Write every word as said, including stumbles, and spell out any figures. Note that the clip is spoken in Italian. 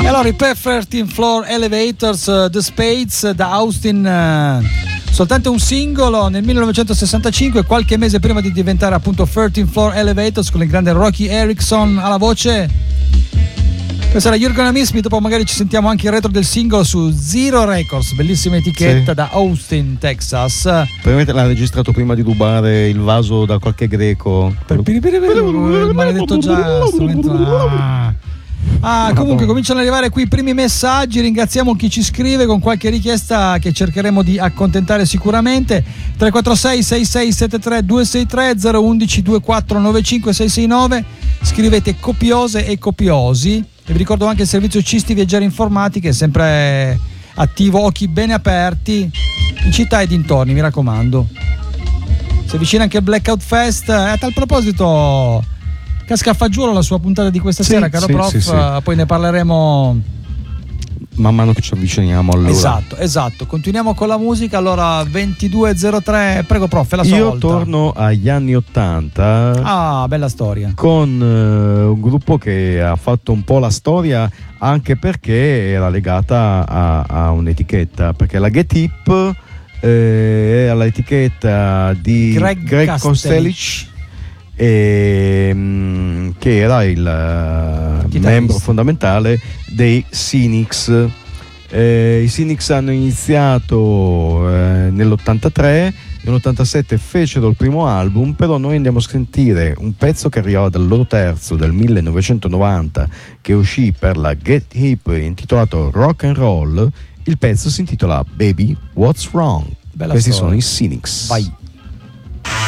allora i thirteen Floor Elevators, uh, The Spades da Austin, uh, soltanto un singolo nel millenovecentosessantacinque, qualche mese prima di diventare appunto thirteen Floor Elevators, con il grande Rocky Erickson alla voce. Questa era You're Gonna Miss Me. Dopo magari ci sentiamo anche il retro del singolo su Zero Records, bellissima etichetta, sì, da Austin, Texas. Probabilmente l'ha registrato prima di rubare il vaso da qualche greco. Per il maledetto jazz, strumento. Ah. Ah, comunque cominciano ad arrivare qui i primi messaggi. Ringraziamo chi ci scrive con qualche richiesta che cercheremo di accontentare sicuramente. Tre quattro sei sei sei sette tre due sei tre zero uno uno due quattro nove cinque sei sei nove. Scrivete copiose e copiosi. E vi ricordo anche il servizio Cisti Viaggiare Informatiche, sempre attivo, occhi bene aperti in città e dintorni, mi raccomando. Si avvicina anche il Blackout Fest. E a tal proposito casca a fagiolo la sua puntata di questa sì, sera, caro sì, prof, sì, sì. Poi ne parleremo man mano che ci avviciniamo all'ora. Esatto, esatto. Continuiamo con la musica. Allora ventidue zero tre, prego prof, è la sua Io volta. torno agli anni ottanta. Ah, bella storia. Con uh, un gruppo che ha fatto un po' la storia, anche perché era legata a, a un'etichetta, perché la Get Hip eh, era l'etichetta di Greg, Greg Kostelic, E, mh, che era il uh, membro fondamentale dei Cynics. Eh, I Cynics hanno iniziato eh, nell'ottantatré, nell'ottantasette fecero il primo album, però noi andiamo a sentire un pezzo che arrivava dal loro terzo del millenovecentonovanta, che uscì per la Get Hip, intitolato Rock and Roll. Il pezzo si intitola Baby What's Wrong. Bella Questi storia. sono i Cynics. Vai.